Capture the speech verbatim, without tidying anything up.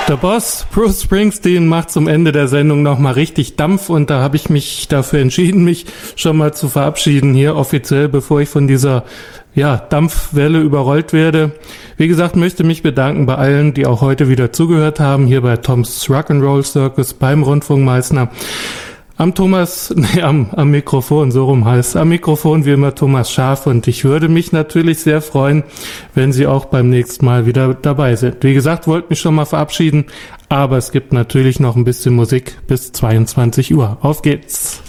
Der Boss, Bruce Springsteen, macht zum Ende der Sendung nochmal richtig Dampf und da habe ich mich dafür entschieden, mich schon mal zu verabschieden hier offiziell, bevor ich von dieser ja, Dampfwelle überrollt werde. Wie gesagt, möchte mich bedanken bei allen, die auch heute wieder zugehört haben, hier bei Tom's Rock'n'Roll Circus beim Rundfunkmeister. Am Thomas, nee, am, am Mikrofon, so rum heißt am Mikrofon wie immer Thomas Scharf und ich würde mich natürlich sehr freuen, wenn Sie auch beim nächsten Mal wieder dabei sind. Wie gesagt, wollte mich schon mal verabschieden, aber es gibt natürlich noch ein bisschen Musik bis zweiundzwanzig Uhr. Auf geht's!